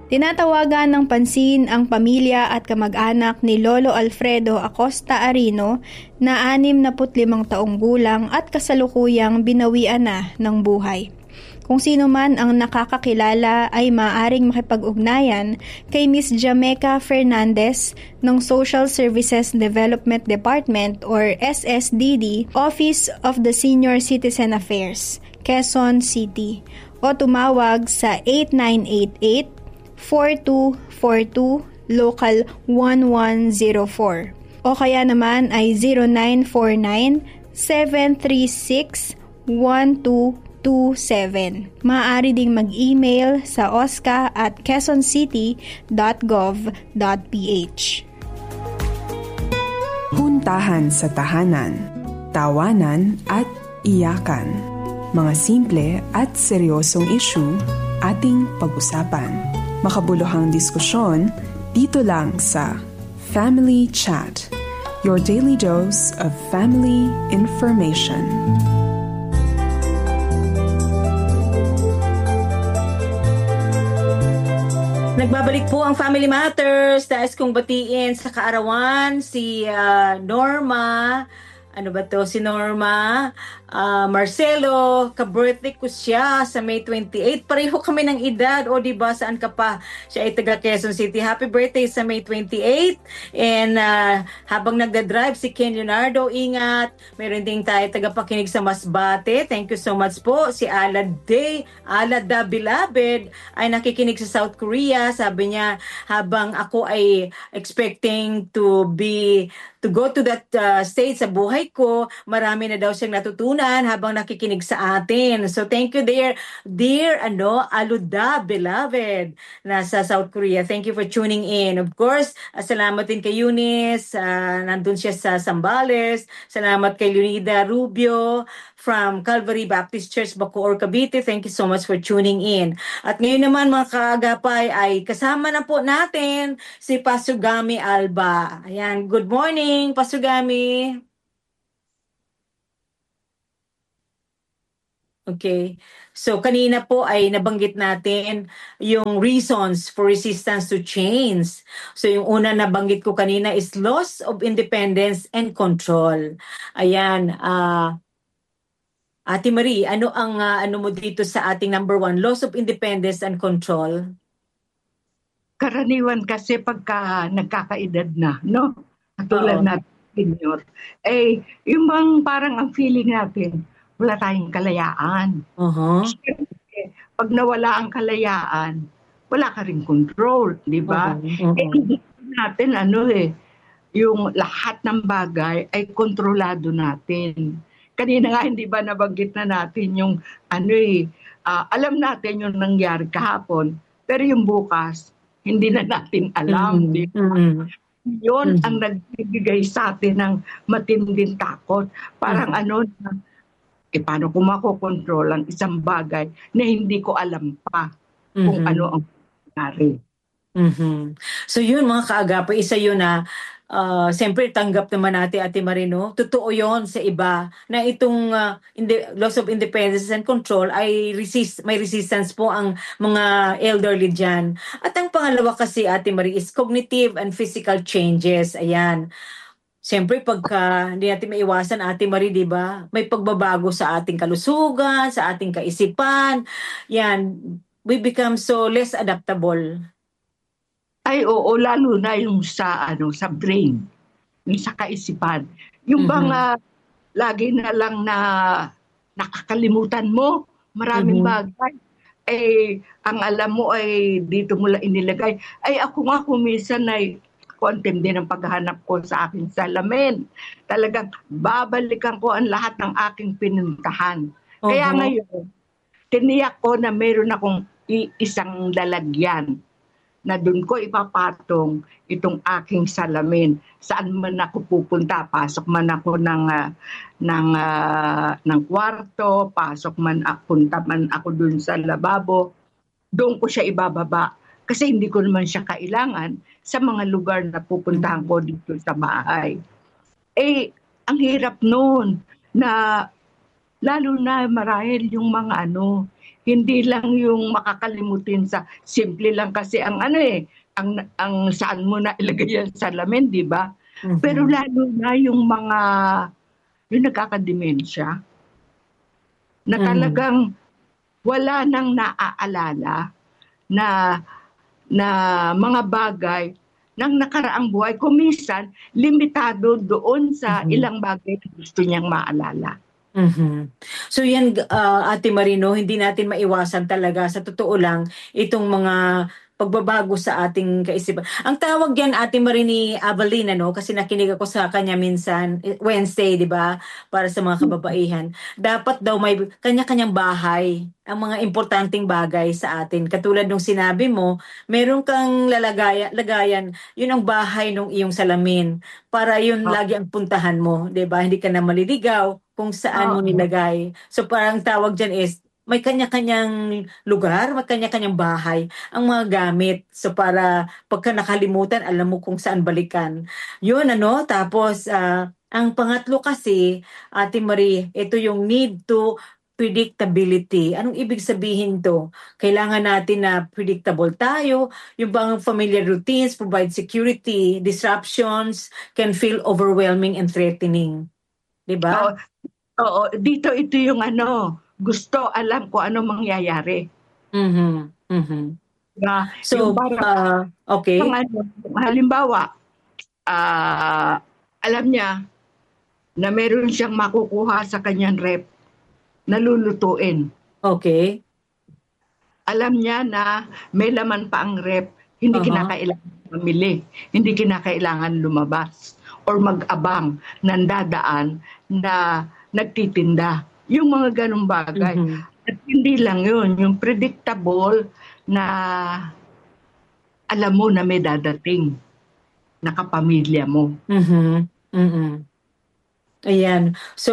Tinatawagan ng pansin ang pamilya at kamag-anak ni Lolo Alfredo Acosta Arino na 65 taong gulang at kasalukuyang binawian na ng buhay. Kung sino man ang nakakakilala ay maaaring makipag-ugnayan kay Ms. Jameca Fernandez ng Social Services Development Department or SSDD, Office of the Senior Citizen Affairs, Quezon City, o tumawag sa 8988-4242 Local 1104 o kaya naman ay 0949-736-1227. Maaari ding mag-email sa osca@quezoncity.gov.ph. Puntahan sa tahanan, tawanan at iyakan. Mga simple at seryosong issue ating pag-usapan. Makabuluhang diskusyon dito lang sa Family Chat, your daily dose of family information. Nagbabalik po ang Family Matters. Nais kong batiin sa kaarawan si Norma. Ano ba to? Si Norma Marcelo, ka-birthday ko siya sa May 28. Pareho kami ng edad. O diba, saan ka pa? Siya ay taga Quezon City. Happy birthday sa May 28. And habang nagda-drive si Ken Leonardo, ingat. Meron ding tayo taga-pakinig sa Masbate. Thank you so much po. Si Alada Bilabed ay nakikinig sa South Korea. Sabi niya, habang ako ay expecting to go to that state sa buhay ko, marami na daw siyang natutunan habang nakikinig sa atin. So thank you dear Aluda Beloved nasa South Korea. Thank you for tuning in. Of course, salamat din kay Eunice, nandun siya sa Zambales. Salamat kay Leonida Rubio from Calvary Baptist Church, Bacoor, Cavite. Thank you so much for tuning in. At ngayon naman mga kaagapay ay kasama na po natin si Pastor Gami Alba. Ayan, good morning Pastor Gami. Okay. So kanina po ay nabanggit natin yung reasons for resistance to change. So yung una nabanggit ko kanina is loss of independence and control. Ayan, Ate Marie, ano ang ano mo dito sa ating number 1, loss of independence and control? Karaniwan kasi pagka nagkakaedad na, no? Katulad natin, senior, yung bang parang ang feeling natin, wala tayong kalayaan. Siyempre, pag nawala ang kalayaan, wala ka rin control, di ba? Hindi natin, yung lahat ng bagay ay kontrolado natin. Kanina nga, hindi ba nabanggit na natin yung, alam natin yung nangyari kahapon, pero yung bukas, hindi na natin alam, di ba? Yun ang nagbibigay sa atin ng matinding takot. Parang paano ko makokontrol ang isang bagay na hindi ko alam pa kung ano ang nangyari. So yun mga kaagapay, isa yun na siyempre tanggap naman natin Ate Marino. Totoo yun sa iba na itong loss of independence and control ay may resistance po ang mga elderly dyan. At ang pangalawa kasi Ate Marie is cognitive and physical changes. Ayan. Siyempre, pagka hindi natin maiwasan, Ate Marie, di ba? May pagbabago sa ating kalusugan, sa ating kaisipan. Yan, we become so less adaptable. Ay, oo, lalo na yung sa brain, yung sa kaisipan. Yung bang lagi na lang na nakakalimutan mo, maraming bagay. Ang alam mo ay dito mo lang inilagay. Ako minsan ay content din ang paghahanap ko sa aking salamin. Talagang babalikan ko ang lahat ng aking pinuntahan. Kaya ngayon, tiniyak ko na meron akong isang lalagyan na doon ko ipapatong itong aking salamin. Saan man ako pupunta, pasok man ako ng kwarto, punta man ako doon sa lababo, doon ko siya ibababa. Kasi hindi ko naman siya kailangan sa mga lugar na pupuntahan ko dito sa bahay. Ang hirap noon na lalo na marahil yung mga hindi lang yung makakalimutin sa simple lang kasi ang ang saan mo na ilagay yung salamin, di ba? Pero lalo na yung mga yung nagkakademensya na talagang wala nang naaalala na mga bagay ng nakaraang buhay. Kuminsan, limitado doon sa ilang bagay na gusto niyang maalala. So yan, Ate Marino, hindi natin maiwasan talaga sa totoo lang itong mga pagbabago sa ating kaisipan. Ang tawag yan, Ate Marini Avalin, kasi nakinig ako sa kanya minsan, Wednesday, di ba? Para sa mga kababaihan. Dapat daw may kanya-kanyang bahay, ang mga importanteng bagay sa atin. Katulad nung sinabi mo, meron kang lagayan, yun ang bahay ng iyong salamin. Para yun lagi ang puntahan mo, di ba? Hindi ka na maliligaw kung saan mo nilagay. So parang tawag dyan is, may kanya-kanyang lugar, may kanya-kanyang bahay ang mga gamit. So para pagka nakalimutan, alam mo kung saan balikan. Yun, Tapos, ang pangatlo kasi, Ate Marie, ito yung need to predictability. Anong ibig sabihin to? Kailangan natin na predictable tayo. Yung bang familiar routines provide security. Disruptions can feel overwhelming and threatening. Diba? Oo, dito ito yung gusto alam ko ano mangyayari. So, okay. Halimbawa, alam niya na meron siyang makukuha sa kanyang rep na lulutuin. Okay. Alam niya na may laman pa ang rep, hindi kinakailangan mamili, hindi kinakailangan lumabas or mag-abang ng dadaan na nagtitinda. Yung mga ganong bagay. At hindi lang yun, yung predictable na alam mo na may dadating na kapamilya mo. Ayan. So,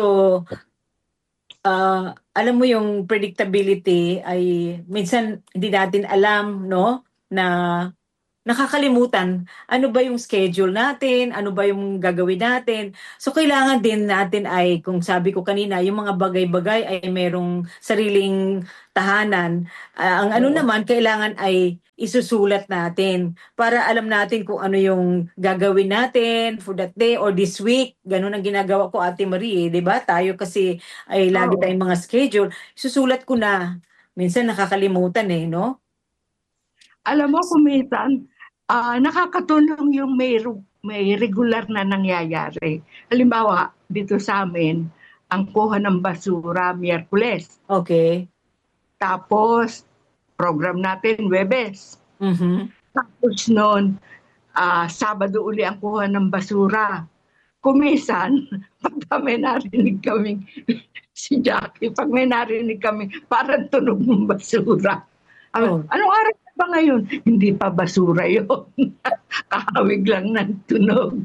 alam mo yung predictability ay minsan hindi natin alam, na nakakalimutan, ano ba yung schedule natin, ano ba yung gagawin natin. So, kailangan din natin ay, kung sabi ko kanina, yung mga bagay-bagay ay merong sariling tahanan. Ang naman, kailangan ay isusulat natin para alam natin kung ano yung gagawin natin for that day or this week. Ganun ang ginagawa ko, Ate Marie, di ba? Tayo kasi ay lagi tayong mga schedule. Isusulat ko na. Minsan nakakalimutan no? Alam mo, kumisan, nakakatulong yung may regular na nangyayari. Halimbawa, dito sa amin, ang kuha ng basura, Miyerkules. Okay. Tapos, program natin, Webes. Tapos noon, Sabado uli ang kuha ng basura. Kumisan, pag may narinig kami, si Jackie, pag may narinig kami, parang tunog ng basura. Anong araw ba ngayon? Hindi pa basura yun. Kahawig lang ng tunog.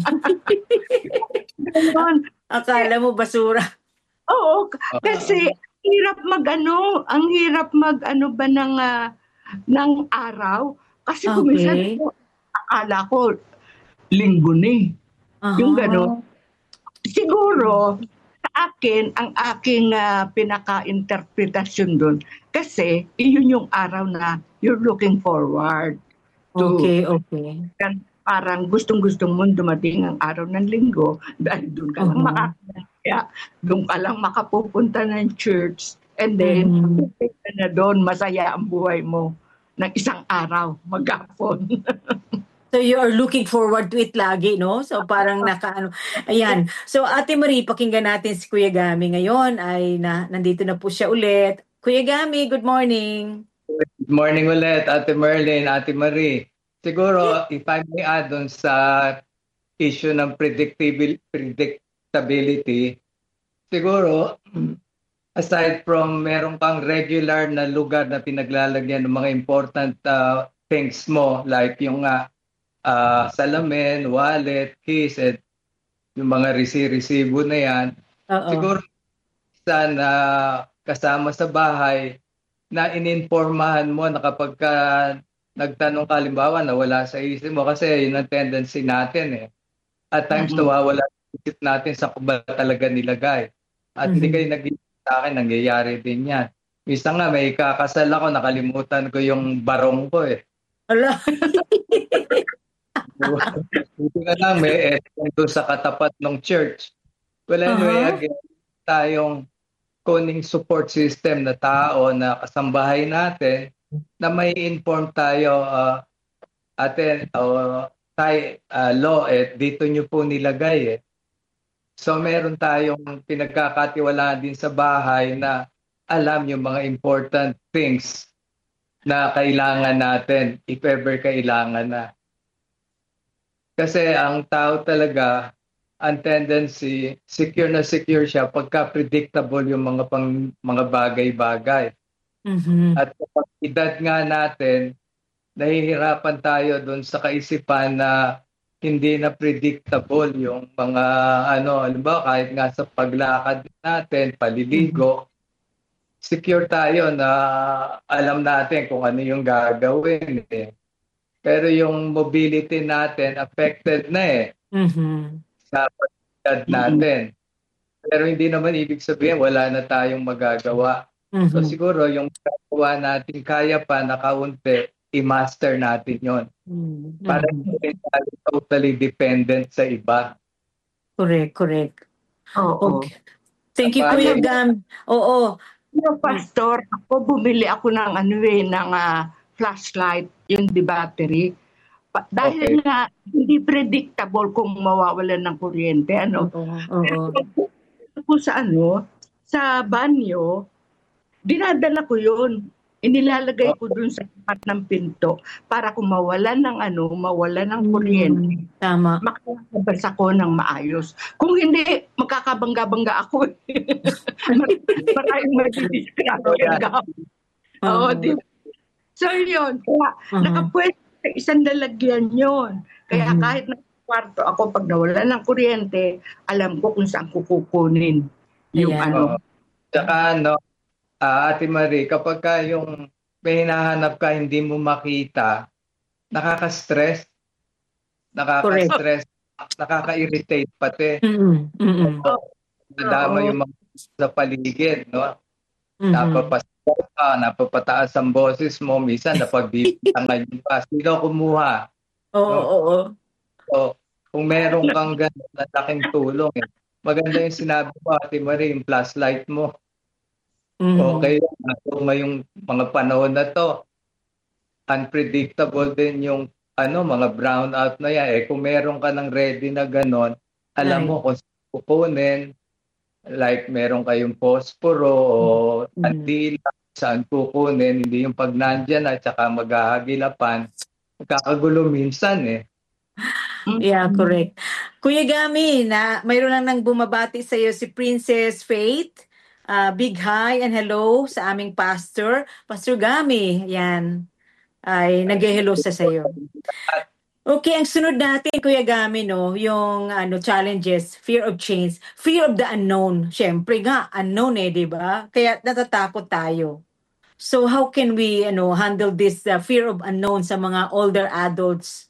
Akala mo basura. Oo, kasi ang hirap mag ba ng araw. Kasi kumisan akala ko linggo ni. Yung gano'n. Siguro, sa akin, ang aking pinaka-interpretasyon doon, kasi iyon yung araw na you're looking forward to. Okay. Parang gustong-gustong mo dumating ang araw ng linggo dahil doon ka lang makakaya, doon ka lang makapupunta ng church, and then na doon, masaya ang buhay mo ng isang araw, maghapon. So you are looking forward to it lagi, no? So parang Ayan. So Ate Marie, pakinggan natin si Kuya Gami ngayon. Ay nandito na po siya ulit. Kuya Gami, good morning. Good morning ulit, Ate Merlin, Ate Marie. Siguro, if I may add on sa issue ng predictability, siguro, aside from meron kang regular na lugar na pinaglalagyan ng mga important things mo, like yung salamin, wallet, keys, at yung mga resibo na yan, siguro sana kasama sa bahay na ininformahan mo na kapag nagtanong ka, halimbawa, na wala sa isip mo, kasi yun ang tendency natin At times nawawala sa isip natin sa kung ba talaga nilagay. At hindi kayo nag-iisip sa akin, nangyayari din yan. Minsan nga may kakasal ako, nakalimutan ko yung barong ko eh. Ala. Buti na lang may doon sa katapat ng church. Well, anyway, again, tayong kuning support system na tao na kasambahay natin na may inform tayo atin law dito nyo po nilagay eh. So meron tayong pinagkakatiwalaan din sa bahay na alam yung mga important things na kailangan natin if ever kailangan na. Kasi ang tao talaga, ang tendency, secure na secure siya pagka predictable yung mga bagay-bagay. Mm-hmm. At kapag edad nga natin, nahihirapan tayo doon sa kaisipan na hindi na predictable yung mga halimbawa kahit nga sa paglakad natin, paliligo, secure tayo na alam natin kung ano yung gagawin eh. Pero yung mobility natin affected na eh. Mm-hmm. Sa pag-edad natin. Pero hindi naman ibig sabihin wala na tayong magagawa. Mm-hmm. So siguro yung gagawa natin kaya pa na kaunti, i-master natin yon. Mm-hmm. Para hindi tayo totally dependent sa iba. Correct. Oo. Okay. Thank you, Kuya Gam. Oo. Pastor, ako bumili ako ng flashlight, yung battery. Dahil nga hindi predictable kung mawawalan ng kuryente, Pero sa banyo, dinadala ko 'yun. Inilalagay ko dun sa tapat ng pinto para kung mawalan ng kuryente. Tama. Makakabas ako ng maayos. Kung hindi, magkakabangga-bangga ako. Maraming magdidiskrasya. Oo, di ba? So yun, kaya nakapwede sa isang lalagyan yun. Kaya kahit na kwarto ako, pag nawalan ng kuryente, alam ko kung saan ko kukunin yung Tsaka Ate Marie, kapag yung may hinahanap ka hindi mo makita, nakaka-stress, nakaka-irritate pati. Nadama yung mga sa paligid, no? Napapataas ang boses mo, minsan napagbibitangan yung pa. Sino kumuha? Oo. So, kung meron kang ganun na laking tulong, maganda yung sinabi mo, Ate Marie, yung flashlight mo. Okay, yung mga panahon na to, unpredictable din yung mga brownout na yan. Kung meron ka ng ready na ganon, alam mo kung saan kukunin, like meron kayong posporo o andila, saan kukunin, hindi yung pag nandyan at saka maghahagilapan, kakagulo minsan eh. Yeah, correct. Kuya Gami, mayroon lang nang bumabati sa iyo si Princess Faith. Big hi and hello sa aming pastor, Pastor Gami. Yan. Ay nag-hello sa sayo. Okay, ang sunod natin, Kuya Gami, yung challenges, fear of change, fear of the unknown. Syempre nga, unknown di ba? Kaya natatakot tayo. So how can we handle this fear of unknown sa mga older adults?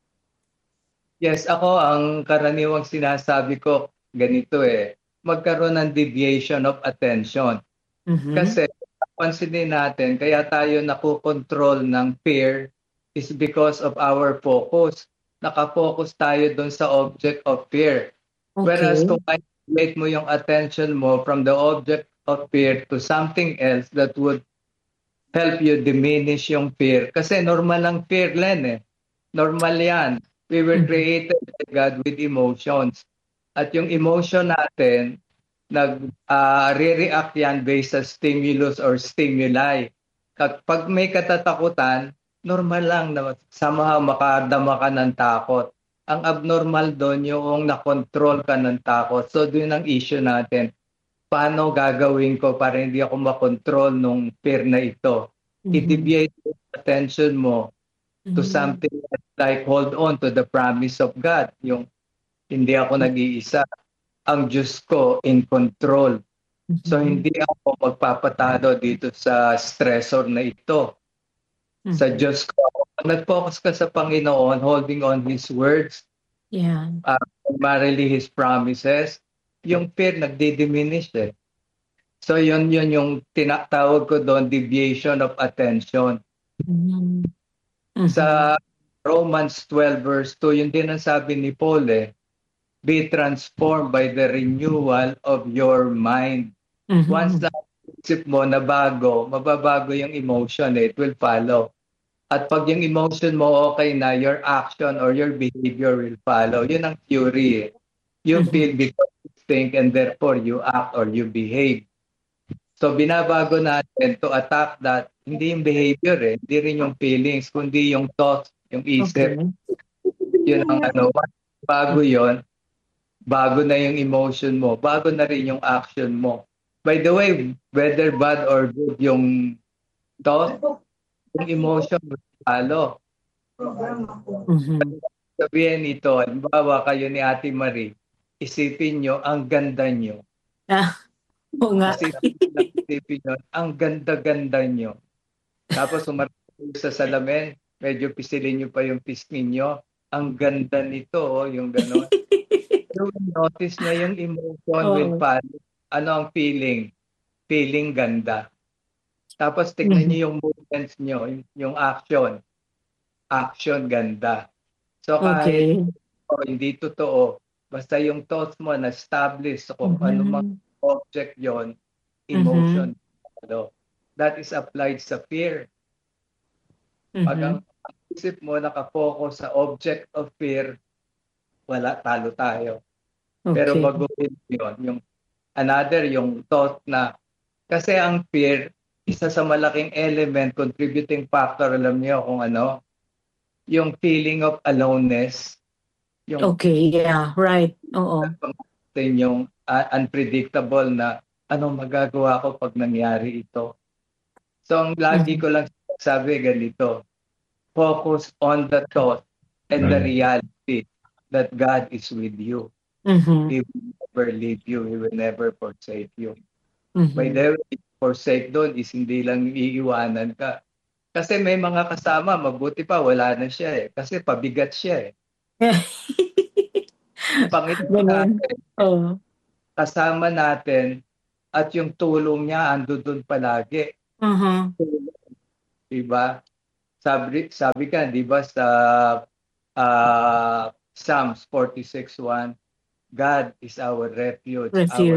Yes, ako ang karaniwang sinasabi ko ganito magkaroon ng deviation of attention. Kasi pansinin natin, kaya tayo nakokontrol ng fear is because of our focus. Nakafocus tayo doon sa object of fear. Okay. Whereas kung i-relate mo yung attention mo from the object of fear to something else that would help you diminish yung fear. Kasi normal ang fear, Len. Normal yan. We were created by God with emotions. At yung emotion natin, re-react yan based sa stimulus or stimuli. Kapag may katatakutan, normal lang na somehow makadama ka ng takot. Ang abnormal doon yung nakontrol ka ng takot. So doon ang issue natin. Paano gagawin ko para hindi ako makontrol nung fear na ito? I-deviate yung attention mo to something like hold on to the promise of God. Yung hindi ako nag-iisa. Ang Diyos ko in control. So hindi ako magpapatalo dito sa stressor na ito. Sa Diyos ko. Nag-focus ka sa Panginoon, holding on His words, primarily His promises, yung fear nagdi-diminish So yun yung tinatawag ko doon, deviation of attention. Mm-hmm. Sa Romans 12 verse 2, yun din ang sabi ni Paul be transformed by the renewal of your mind. Once na isip mo na bago, mababago yung emotion, it will follow. At pag yung emotion mo okay na, your action or your behavior will follow. Yun ang theory. You feel because you think and therefore you act or you behave. So binabago natin to attack that, hindi yung behavior hindi rin yung feelings, kundi yung thoughts, yung isip. Okay. Yun ang bago yon, bago na yung emotion mo, bago na rin yung action mo. By the way, whether bad or good yung thought, yung emotion will follow. Sabihin ito, halimbawa kayo ni Ate Marie, isipin nyo, ang ganda nyo. Oo nga. Isipin nyo, ang ganda-ganda nyo. Tapos umarap sa salamin, medyo pisilin nyo pa yung pisngi nyo. Ang ganda nito, yung gano'n. Pero notice nyo yung emotion will follow. Ano ang feeling? Feeling ganda. Tapos tignan nyo yung movements nyo, yung action. Action ganda. So kahit hindi totoo, basta yung thoughts mo na-establish kung ano mang object yon, emotion. That is applied sa fear. Pag ang isip mo nakafocus sa object of fear, wala, talo tayo. Pero baguhin yun, yung another, yung thought na, kasi ang fear, isa sa malaking element, contributing factor, alam niyo kung ano, yung feeling of aloneness. Yung, right. Oo. Yung unpredictable na anong magagawa ko pag nangyari ito. So ang lagi ko lang sabi ganito, focus on the thought and the reality that God is with you. He will never leave you. He will never forsake you. By the way, forsake doon is hindi lang iiwanan ka. Kasi may mga kasama, mabuti pa, wala na siya kasi pabigat siya Panginoon natin, kasama natin, at yung tulong niya ando doon palagi. Diba? Sabi ka, diba sa Psalms 46:1, God is our refuge.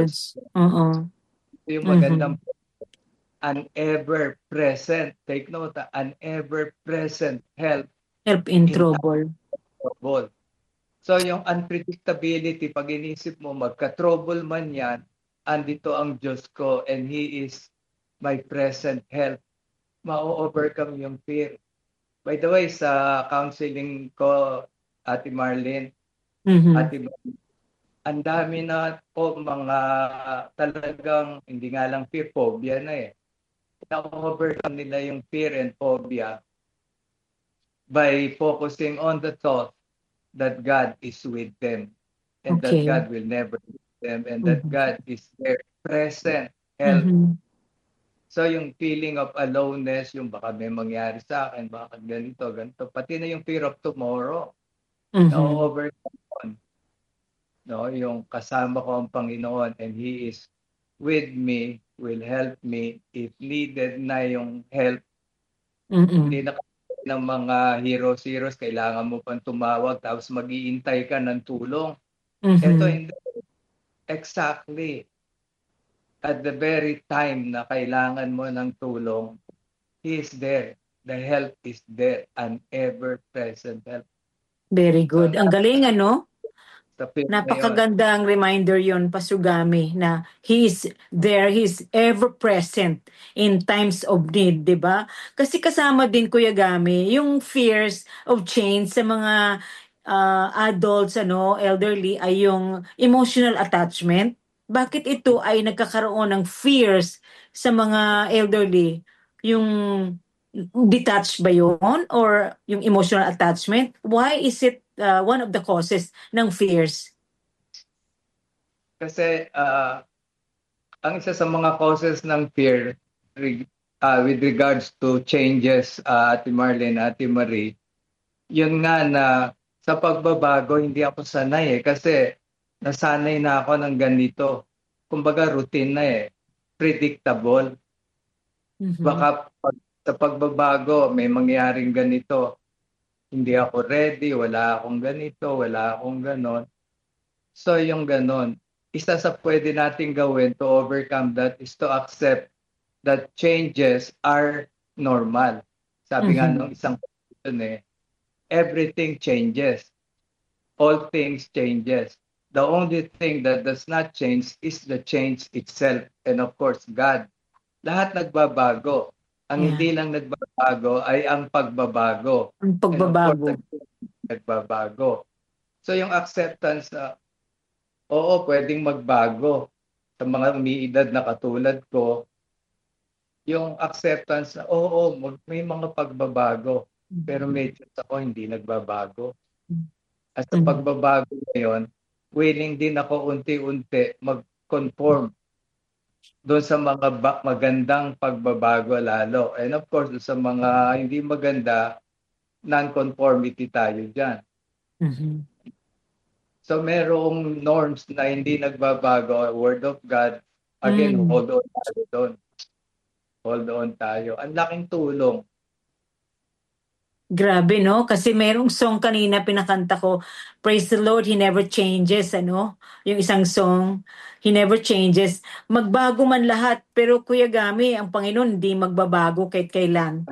Yung magandang an ever-present, take note, an ever-present help in trouble. So yung unpredictability, pag inisip mo, magka-trouble man yan, andito ang Diyos ko and He is my present help. Ma-overcome yung fear. By the way, sa counseling ko, Ate Marlene, Ate Marlene, ang dami na po mga talagang, hindi nga lang fear, phobia na na-overcome nila yung fear and phobia by focusing on the thought that God is with them and that God will never leave them and that God is their present help. So yung feeling of aloneness, yung baka may mangyari sa akin, baka ganito, pati na yung fear of tomorrow, na-overcome. No, yung kasama ko ang Panginoon and He is with me, will help me if needed na yung help. Hindi na ng mga heroes, kailangan mo pang tumawag tapos mag-iintay ka ng tulong. Ito hindi. Exactly. At the very time na kailangan mo ng tulong, He is there. The help is there. An ever-present help. Very good. Ang galing, ano? Napakagandang reminder yon, Pasugami, na He is there, He's ever present in times of need, di ba? Kasi kasama din, Kuya Gami, yung fears of change sa mga adults, elderly, ay yung emotional attachment. Bakit ito ay nagkakaroon ng fears sa mga elderly? Yung detached ba yun? Or yung emotional attachment? Why is it one of the causes ng fears? Kasi ang isa sa mga causes ng fear with regards to changes, Ate Marlene, Ate Marie, yun nga na sa pagbabago hindi ako sanay kasi nasanay na ako ng ganito. Kumbaga routine na predictable. Baka sa pagbabago, may mangyaring ganito. Hindi ako ready, wala akong ganito, wala akong ganon. So yung ganon, isa sa pwede nating gawin to overcome that is to accept that changes are normal. Sabi nga nung isang person everything changes. All things changes. The only thing that does not change is the change itself. And of course, God. Lahat nagbabago. Ang hindi lang nagbabago ay ang pagbabago. Ang pagbabago. Nagbabago. So yung acceptance na, oo, pwedeng magbago. Sa mga umiidad na katulad ko, yung acceptance na, oo, may mga pagbabago. Pero medyo ako hindi nagbabago. At sa pagbabago ngayon, willing din ako unti-unti mag-conform doon sa mga magandang pagbabago lalo. And of course, sa mga hindi maganda, non-conformity tayo dyan. So merong norms na hindi nagbabago, Word of God, again, hold on tayo doon. Hold on tayo. Ang laking tulong. Grabe, no? Kasi merong song kanina pinakanta ko, Praise the Lord, He never changes, ano? Yung isang song, He never changes. Magbago man lahat, pero Kuya Gami, ang Panginoon hindi magbabago kahit kailan.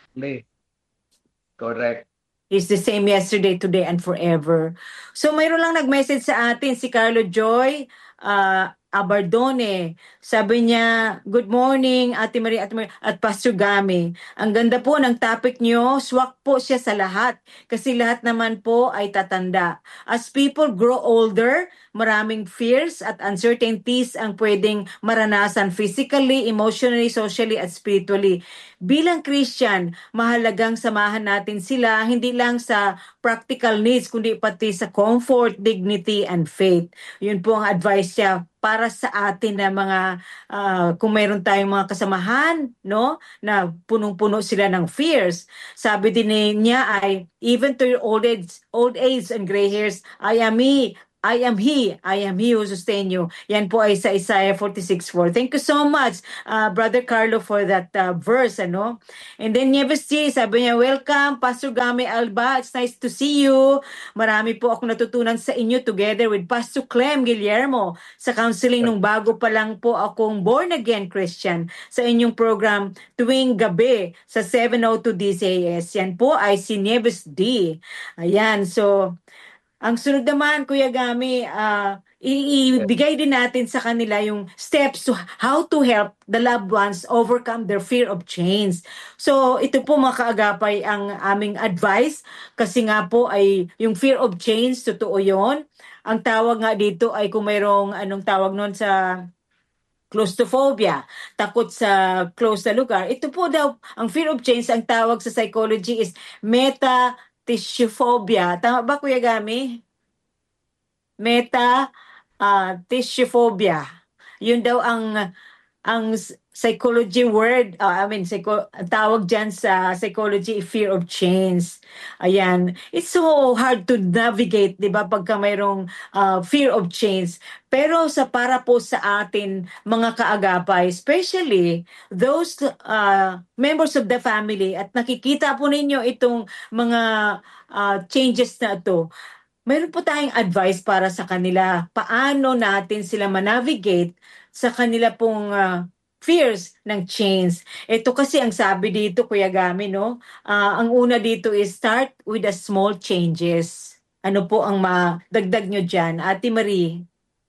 Correct. He's the same yesterday, today, and forever. So mayroon lang nag-message sa atin, si Carlo Joy Abardone. Sabi niya, good morning, Ate Marie at Pastor Gami. Ang ganda po ng topic niyo, swak po siya sa lahat. Kasi lahat naman po ay tatanda. As people grow older, maraming fears at uncertainties ang pwedeng maranasan physically, emotionally, socially, at spiritually. Bilang Christian, mahalagang samahan natin sila, hindi lang sa practical needs, kundi pati sa comfort, dignity, and faith. Yun po ang advice niya para sa atin na mga kung mayroon tayong mga kasamahan, no, na punong-puno sila ng fears. Sabi din niya ay, even to your old age and gray hairs, I am He who sustain you. Yan po ay sa Isaiah 46:4. Thank you so much, Brother Carlo, for that verse, ano. And then Nieves G, sabi niya, welcome, Pastor Gami Alba. It's nice to see you. Marami po ako natutunan sa inyo together with Pastor Clem Guillermo sa counseling nung bago pa lang po akong born again Christian sa inyong program tuwing gabi sa 7:02 DCAS. Yan po ay si Nieves D. Ayan, so ang sunod naman, Kuya Gami, ibigay din natin sa kanila yung steps to how to help the loved ones overcome their fear of change. So ito po mga kaagapay ang aming advice kasi nga po ay yung fear of change, totoo yun. Ang tawag nga dito ay kung mayroong anong tawag nun sa claustrophobia, takot sa closed na lugar. Ito po daw, ang fear of change, ang tawag sa psychology is metatischophobia. Tama ba, Kuya Gami? Metatischophobia. Yun daw ang psychology word, tawag dyan sa psychology, fear of change. Ayan. It's so hard to navigate, di ba, pagka mayroong fear of change. Pero para po sa atin, mga kaagapay, especially those members of the family, at nakikita po ninyo itong mga changes na ito, mayroon po tayong advice para sa kanila. Paano natin sila manavigate sa kanila pong fears ng change. Ito kasi ang sabi dito, Kuya Gami, no? Ang una dito is start with the small changes. Ano po ang madagdag nyo dyan? Ate Marie?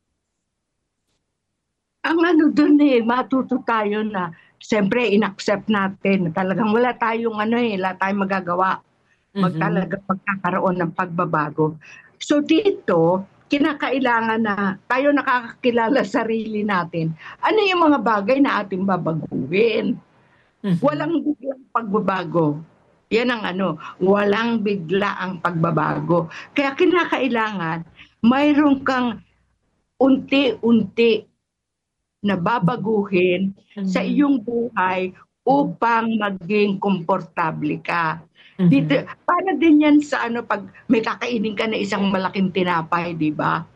Ang dun matuto tayo na siyempre in-accept natin. Talagang wala tayong wala tayong magagawa. Talagang magkakaroon ng pagbabago. So dito, kinakailangan na tayo nakakakilala sarili natin. Ano yung mga bagay na ating babaguhin? Walang biglang pagbabago. Yan ang walang bigla ang pagbabago. Kaya kinakailangan, mayroon kang unti-unti na babaguhin sa iyong buhay upang maging komportable ka. Dito, para din yan sa pag may kakainin ka na isang malaking tinapay, di ba?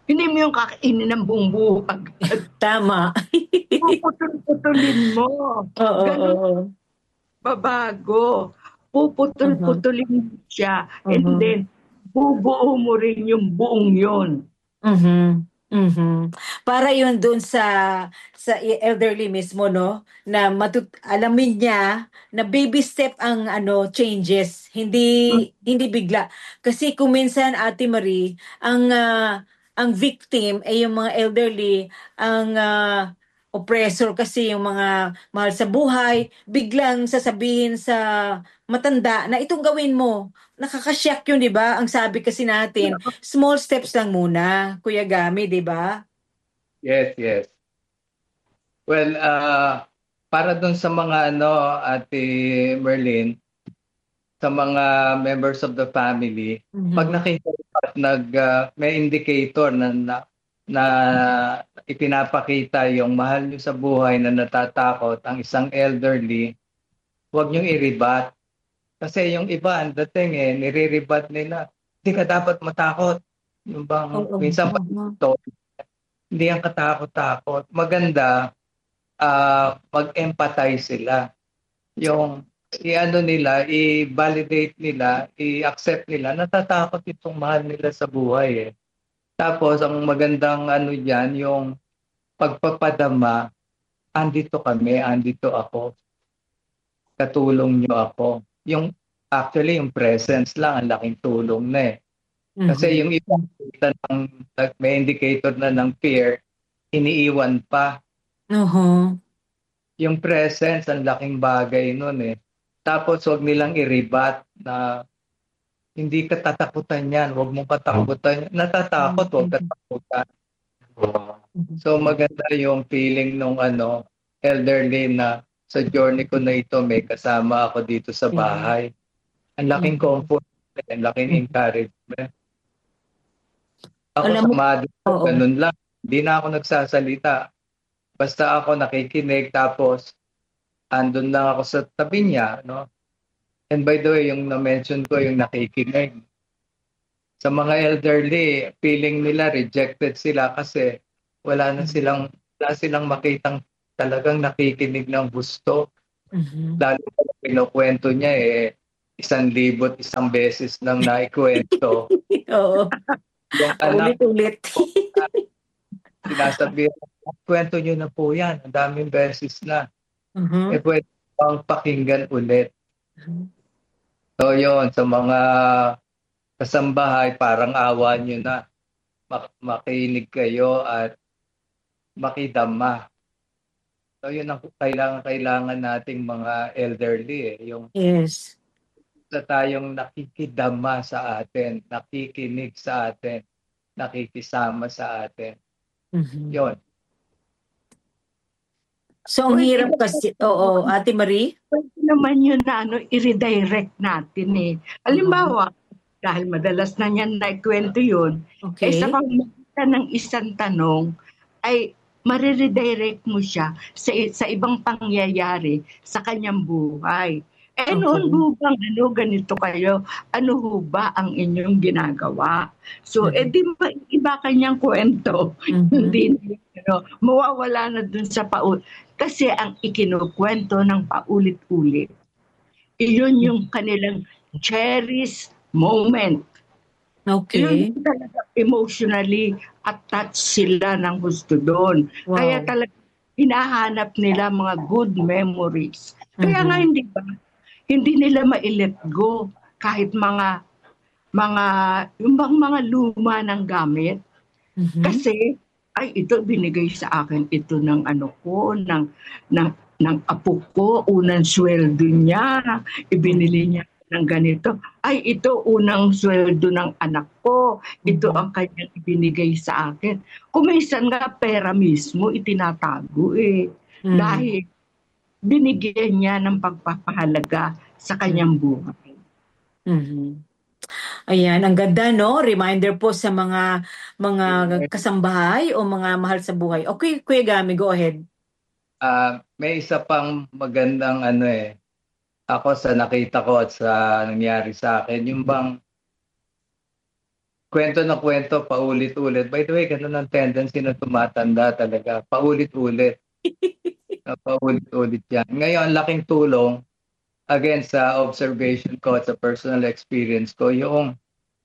Hindi mo yung kakainin ng buong buwag. Tama. Puputol-putulin mo. Oo, Ganun oo. babago. Puputol-putulin mo siya. And then, bubuo mo rin yung buong yun. Mhm. Mhm. Para yun dun sa elderly mismo, no, na alamin niya na baby step ang changes, hindi bigla. Kasi kung minsan, Ate Marie, ang victim ay yung mga elderly, ang oppressor kasi yung mga mahal sa buhay, biglang sasabihin sa matanda na itong gawin mo. Nakakasyak yun, di ba? Ang sabi kasi natin, small steps lang muna, Kuya Gami, di ba? Yes, yes. Well, para dun sa mga Ate Merlin, sa mga members of the family, pag nakita at may indicator na ipinapakita yung mahal nyo sa buhay na natatakot ang isang elderly, huwag nyo iribat. Kasi yung iba, ang dating niriribat nila, hindi ka dapat matakot. Yung bang, minsan pa ito, hindi ang katakot-takot. Maganda, mag-empathize sila. Yung i-validate nila, i-accept nila, natatakot itong mahal nila sa buhay. Tapos, ang magandang diyan, yung pagpapadama, andito kami, andito ako, katulong nyo ako. Actually, yung presence lang, ang laking tulong na Kasi yung ibang may indicator na ng fear, iniiwan pa. Yung presence, ang laking bagay nun Tapos, huwag nilang iribat na hindi ka tatakutan yan. Huwag mong katakutan. Natatakot, huwag katakutan. So, maganda yung feeling nung elderly na sa journey ko na ito, may kasama ako dito sa bahay. Ang laking comfort, ang laking encouragement. Ako sa mother, ganun lang. Hindi na ako nagsasalita. Basta ako nakikinig, tapos andun lang ako sa tabi niya, no? And by the way, yung na-mention ko, yung nakikinig. Sa mga elderly, feeling nila rejected sila kasi wala silang makitang talagang nakikinig ng gusto. Lalo na pinukwento niya 1,000 isang beses nang naikwento. Oo. Yung anak, ulit-ulit. sinasabi, kwento niyo na po yan. Ang daming beses na. Pwede pang pakinggan ulit. So yun, sa mga kasambahay, parang awa nyo na. Makinig kayo at makidama. So yun ang kailangan nating mga elderly Yes. na tayong nakikidama sa atin, nakikinig sa atin, nakikisama sa atin. Yun. So, ang hirap kasi, oo, Ate Marie? Pwede naman yun na i-redirect natin Halimbawa, dahil madalas na niyan naikwento yun, sa pamamagitan ng isang tanong, ay mariredirect mo siya sa ibang pangyayari sa kanyang buhay. Noon ho bang ganito kayo? Ano ho ba ang inyong ginagawa? So, iba kanyang kwento. Hindi mawawala na dun sa kasi ang ikinukwento ng paulit-ulit. Iyon yung kanilang cherished moment. Okay. Yun talaga emotionally attached sila ng gusto doon. Wow. Kaya talaga hinahanap nila mga good memories. Kaya nga hindi nila ma-let go kahit mga luma ng gamit. Kasi ito binigay sa akin ito ng ng apo ko, unang sweldo niya, ibinili niya ng ganito. Ito unang sweldo ng anak ko, ito ang kanyang ibinigay sa akin. Kuminsan nga pera mismo itinatago dahil binigyan niya ng pagpapahalaga sa kanyang buhay. Ayan, ang ganda Reminder po sa mga kasambahay o mga mahal sa buhay. Okay, Kuya Gami, go ahead. May isa pang magandang ako sa nakita ko at sa nangyari sa akin, yung bang kwento na kwento, paulit-ulit. By the way, ganun ang tendency na tumatanda talaga. Paulit-ulit. Paulit-ulit yan. Ngayon, laking tulong, again, sa observation ko at sa personal experience ko, yung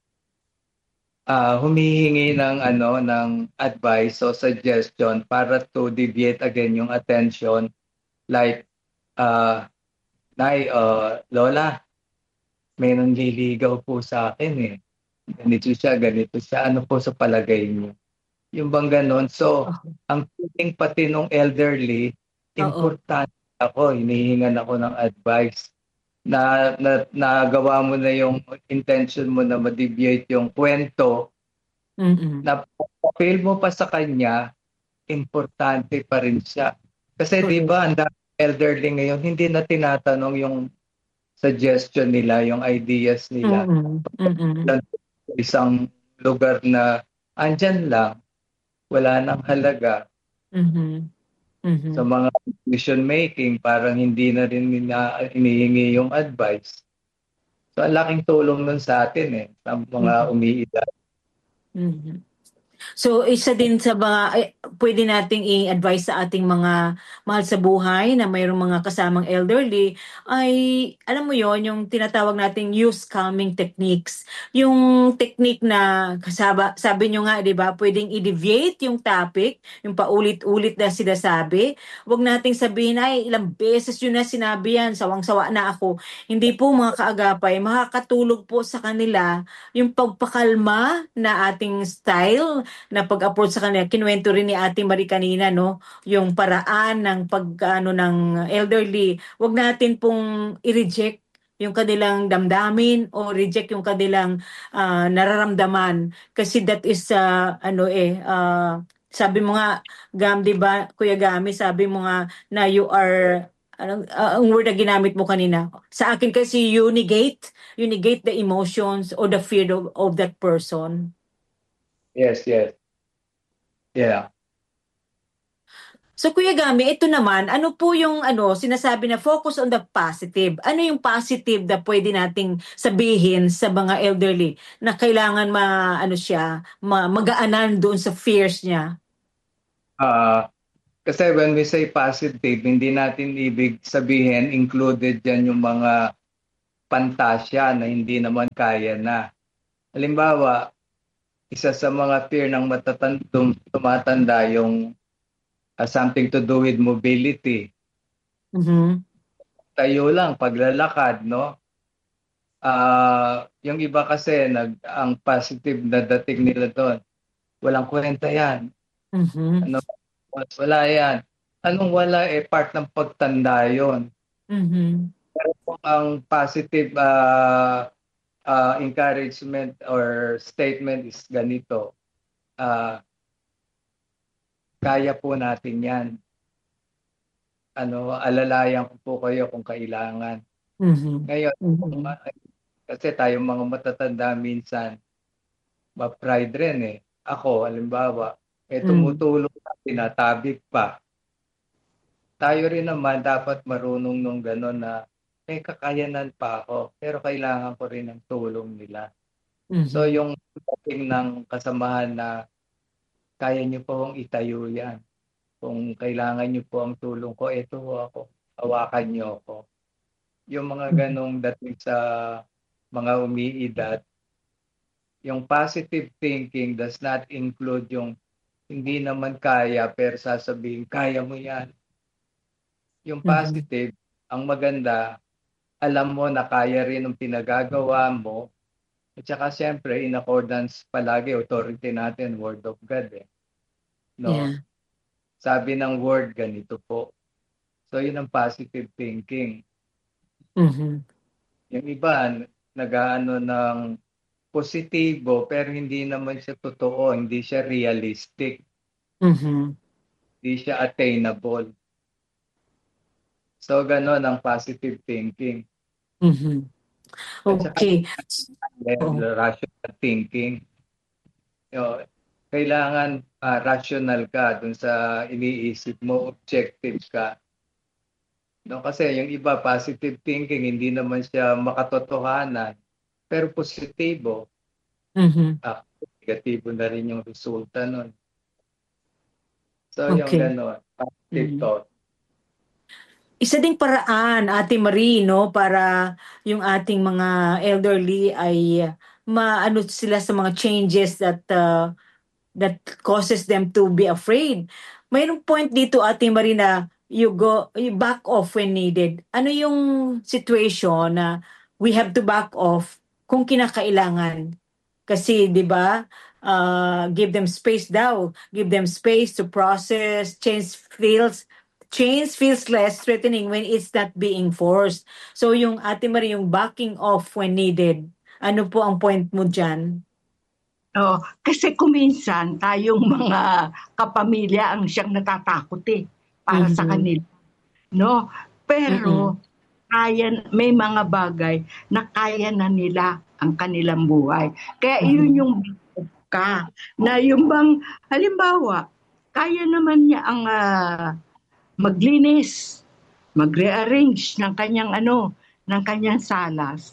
humihingi ng advice o suggestion para to deviate again yung attention. Like, Nay, Lola, may nanliligaw po sa akin eh. Ganito siya. Ano po sa palagay niyo? Yung bang ganon. So, ang feeling pati nung elderly, importante ako, hinihingan ako ng advice. Nagawa mo na yung intention mo na ma-deviate yung kwento, na feel mo pa sa kanya, importante pa rin siya. Kasi di ba, ang elderly ngayon, hindi na tinatanong yung suggestion nila, yung ideas nila. Isang lugar na andyan lang, wala nang halaga. Sa mga decision making, parang hindi na rin inihingi yung advice. So, ang laking tulong nun sa atin sa mga umiidad. So, isa din sa mga pwede nating i-advise sa ating mga mahal sa buhay na mayroong mga kasamang elderly ay, alam mo yon, yung tinatawag nating use calming techniques. Yung technique na, sabi nyo nga, di ba, pwedeng i-deviate yung topic, yung paulit-ulit na sinasabi. Huwag nating sabihin, ay, ilang beses yun na sinabi yan, sawang-sawa na ako. Hindi po mga kaagapay, makakatulog po sa kanila yung pagpakalma na ating style na pag-approach sa kanila. Kinuwento rin ni Ate Marie kanina, no, yung paraan ng ng elderly. Huwag natin pong i-reject yung kanilang damdamin o reject yung kanilang nararamdaman, kasi that is sabi mo nga, Gam, di ba, Kuya Gami, sabi mo nga na you are, ang word na ginamit mo kanina. Sa akin kasi, you negate the emotions or the fear of that person. Yes. Yeah. So Kuya Gami, ito naman, ano po yung sinasabi na focus on the positive? Ano yung positive na pwede nating sabihin sa mga elderly na kailangan magaanan doon sa fears niya? Kasi when we say positive, hindi natin ibig sabihin included yan yung mga pantasya na hindi naman kaya na. Halimbawa, isa sa mga fear ng tumatanda yung something to do with mobility. Tayo lang, paglalakad, no? Yung iba kasi, ang positive na dating nila doon, walang kwenta yan. Wala yan. Anong wala? Part ng pagtanda yun. Pero kung ang positive encouragement or statement is ganito, kaya po natin yan. Alalayan ko po kayo kung kailangan. Ngayon, kasi tayong mga matatanda minsan, ma-pride rin Ako, halimbawa, tumutulong na tinatabik pa. Tayo rin naman dapat marunong nung gano'n na may kakayanan pa ako, pero kailangan ko rin ng tulong nila. So yung dating ng kasamahan na kaya niyo po akong itayo yan. Kung kailangan niyo po ang tulong ko, ito po ako. Hawakan niyo ako. Yung mga ganong dating sa mga umiidad, yung positive thinking does not include yung hindi naman kaya, pero sasabihin, kaya mo yan. Yung positive, ang maganda, alam mo na kaya rin ang pinagagawa mo. At saka siyempre, in accordance palagi, authority natin, Word of God No? Yeah. Sabi ng Word, ganito po. So, yun ang positive thinking. Yung iba, nag-aano ng positibo, pero hindi naman siya totoo, hindi siya realistic. Hindi siya attainable. So, gano'n ang positive thinking. Okay. Rational thinking. Kailangan rational ka dun sa iniisip mo, objective ka. No, kasi yung iba, positive thinking, hindi naman siya makatotohanan, pero positibo. negatibo na rin yung resulta nun. So yung Okay. gano'n, positive thought. Isa ding paraan, Ate Marie, no, para yung ating mga elderly ay maano sila sa mga changes that causes them to be afraid. Mayroong point dito, Ate Marie, na you back off when needed. Ano yung situation na we have to back off kung kinakailangan? Kasi, di ba, give them space daw. Give them space to process. Change feels less threatening when it's not being forced. So yung Ate Marie, yung backing off when needed, ano po ang point mo dyan? Kasi kuminsan tayong mga kapamilya ang siyang natatakot para sa kanila. No? Pero may mga bagay na kaya na nila ang kanilang buhay. Kaya yun yung na yung bang, halimbawa, kaya naman niya ang maglinis, mag-rearrange ng kanyang salas.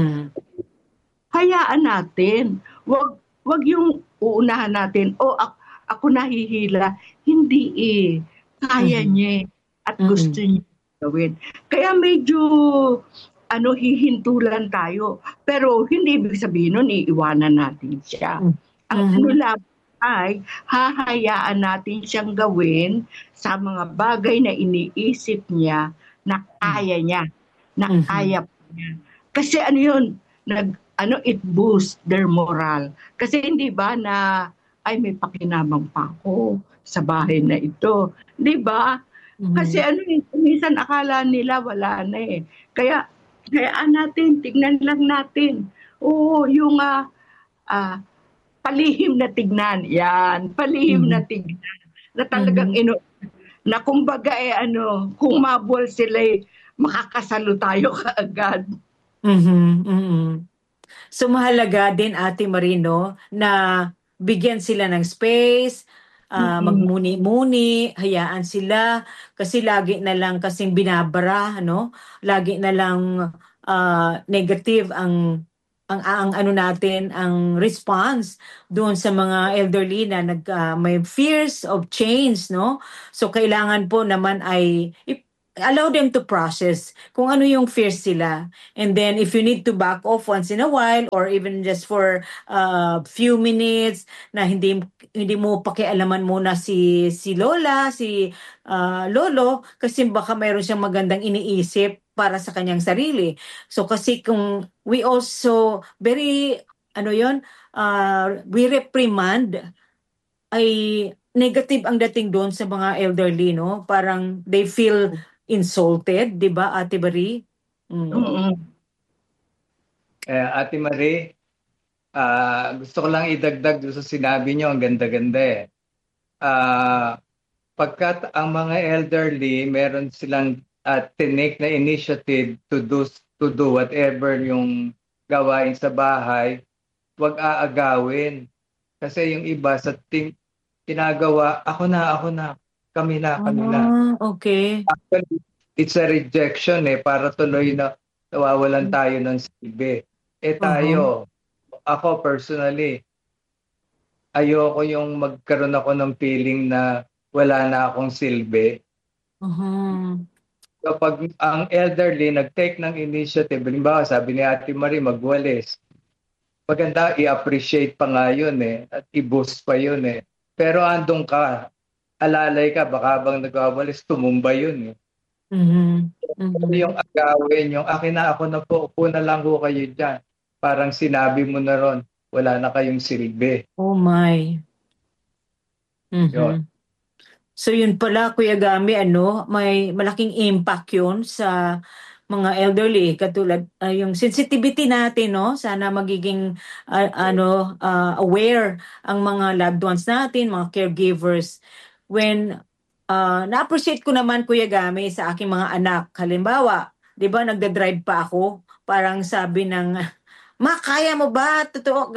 Hayaan natin. Wag yung uunahan natin, ako nahihila. Hindi kaya niya at gusto niya gawin. Kaya medyo hihintulan tayo. Pero hindi ibig sabihin nun, iiwanan natin siya. Ang lang ay hahayaan natin siyang gawin sa mga bagay na iniisip niya na kaya niya, na kaya niya. Kasi it boosts their moral. Kasi hindi ba na, may pakinabang pa ako sa bahay na ito. Hindi ba? Kasi minsan akala nila wala na Kaya natin, tignan lang natin. Yung palihim na tignan. Yan, palihim na tignan. Na talagang na kumbaga kung mabol sila makakasalo tayo kaagad. So mahalaga din, Ate Marino, na bigyan sila ng space, magmuni-muni, hayaan sila kasi lagi na lang kasing binabara, lagi na lang negative ang natin, ang response doon sa mga elderly na may fears of change, no? So kailangan po naman ay allow them to process kung ano yung fears sila. And then if you need to back off once in a while or even just for few minutes na hindi mo pakialaman muna si Lola, si Lolo, kasi baka mayroon siyang magandang iniisip para sa kanyang sarili. So kasi kung we also we reprimand, ay negative ang dating doon sa mga elderly, no? Parang they feel insulted, di ba, Ate Marie? Ate Marie, gusto ko lang idagdag doon sa sinabi niyo, ang ganda-ganda pagkat ang mga elderly, meron silang tinake na initiative to do whatever yung gawain sa bahay, wag aagawin. Kasi yung iba sa ginagawa, ako na, kami na. Okay. Actually, it's a rejection para tuloy na nawawalan tayo ng silbi. Tayo, ako personally, ayoko yung magkaroon ako ng feeling na wala na akong silbi. Kapag ang elderly nag-take ng initiative, halimbawa sabi ni Ate Marie magwalis, maganda i-appreciate pa nga yun at i-boost pa yun Pero andun ka, alalay ka, baka bang nagwawalis, tumumba yun Yung agawin, yung akin na ako na po, upo na lang ko kayo dyan. Parang sinabi mo na ron, wala na kayong silbi. Oh my. Yun. So yun pala, Kuya Gami, may malaking impact yun sa mga elderly, katulad yung sensitivity natin, no? Sana magiging aware ang mga loved ones natin, mga caregivers. When na-appreciate ko naman, Kuya Gami, sa aking mga anak. Halimbawa, 'di ba, nagda-drive pa ako, parang sabi ng ma, kaya mo ba? Totoo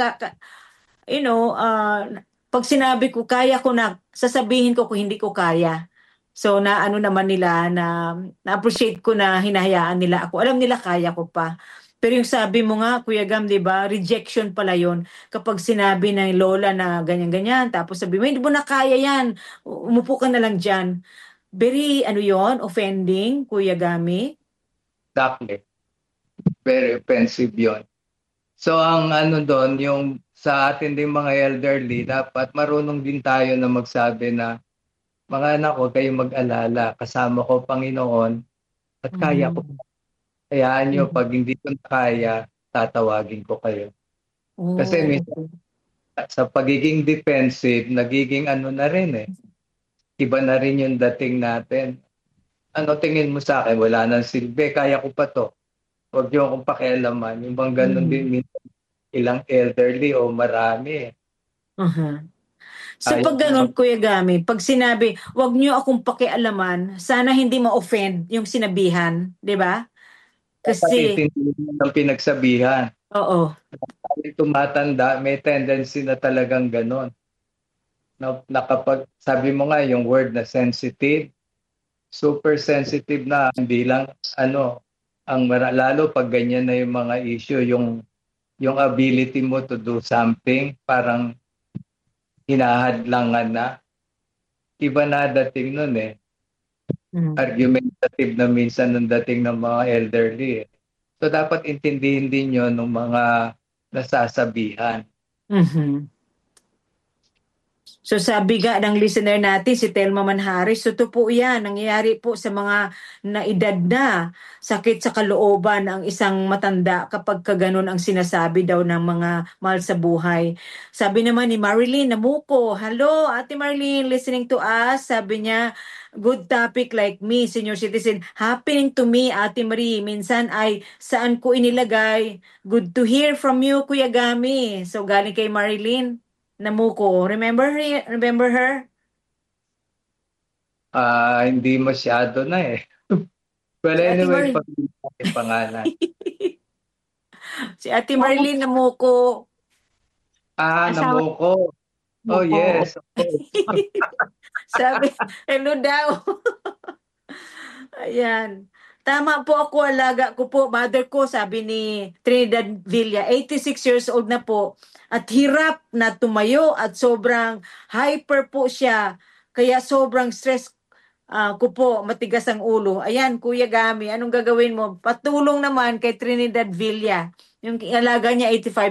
pag sinabi ko kaya ko na, sasabihin ko kung hindi ko kaya. So naman nila na appreciate ko na hinahayaan nila ako. Alam nila kaya ko pa. Pero yung sabi mo nga, Kuya Gam, di ba, rejection pala yon kapag sinabi ng lola na ganyan-ganyan, tapos sabi mo, hindi mo na kaya yan, umupo ka na lang dyan. Very, yon offending, Kuya Gami. Exactly. Very offensive yon. So ang doon, yung sa atin ding mga elderly, dapat marunong din tayo na magsabi na, mga anak, huwag kayong mag-alala, kasama ko Panginoon at kaya ko. Hayaan nyo, pag hindi ko na kaya, tatawagin ko kayo. Kasi minsan, sa pagiging defensive, nagiging na rin Iba na rin yung dating natin. Ano tingin mo sa akin? Wala nang silbi, kaya ko pa to. Huwag nyo akong pakialaman. Yung bang ganun din minsan, ilang elderly o marami. So pag ganun, Kuya Gami, pag sinabi, wag niyo akong pakialaman, sana hindi ma-offend yung sinabihan, di ba? Kasi, ng pinagsabihan. oo. Tumatanda, may tendency na talagang ganun. Na kapag, sabi mo nga, yung word na sensitive, super sensitive na, hindi lang, lalo pag ganyan na yung mga issue, yung ability mo to do something, parang hinahadlangan na. Iba na dating nun Argumentative na minsan ng dating ng mga elderly So dapat intindihin din yun ng mga nasasabihan. So sabi nga ng listener natin, si Telma Manharis, totoo po yan, nangyayari po sa mga naedad na sakit sa kalooban ang isang matanda kapag kaganon ang sinasabi daw ng mga mahal sa buhay. Sabi naman ni Marilyn Namuko, hello Ate Marilyn, listening to us, sabi niya, good topic like me, senior citizen, happening to me Ate Marie, minsan ay saan ko inilagay, good to hear from you Kuya Gami. So galing kay Marilyn Namuko. Remember her? Hindi masyado na Well, anyway, pangalan. Si Ate Marilyn Namuko. Namuko. Oh, yes. Sabi, hello daw. Ayan. Tama po ako, alaga ko po. Mother ko, sabi ni Trinidad Villa, 86 years old na po. At hirap na tumayo at sobrang hyper po siya. Kaya sobrang stress ko po, matigas ang ulo. Ayan, Kuya Gami, anong gagawin mo? Patulong naman kay Trinidad Villa. Yung alaga niya, 85